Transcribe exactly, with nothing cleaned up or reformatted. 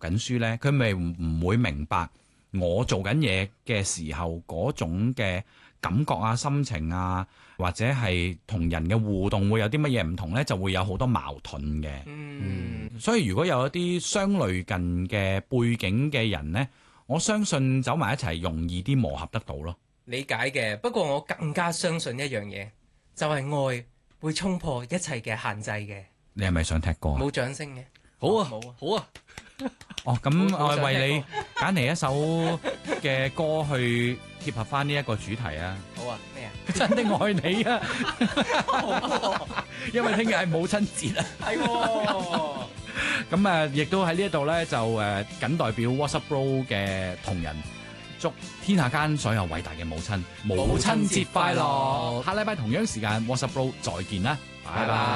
緊書呢，佢咪唔唔會明白我做緊嘢嘅時候嗰種嘅感覺啊、心情啊，或者係同人嘅互動會有啲乜嘢唔同呢，就會有好多矛盾嘅。 嗯， 所以如果有一啲相類近嘅背景嘅人呢，我相信走埋一齊容易啲磨合得到咯。 理解嘅。不過我更加相信一樣嘢，就係愛會衝破一切嘅限制嘅。 你係咪想踢歌啊？ 冇掌聲嘅。 好啊， 冇啊。 好啊， 哦，咁好想我為你聽揀嚟一首嘅歌去貼合翻呢一個主題啊！ 好啊，咩啊？ 真的愛你啊！因為聽日係母親節啊！ 係喎。 咁啊，亦都喺呢一度咧，就誒僅代表 WhatsApp Bro 嘅同仁，祝天下間所有偉大嘅母親母親節快樂！下禮拜同樣時間 WhatsApp Bro 再見啦，拜拜。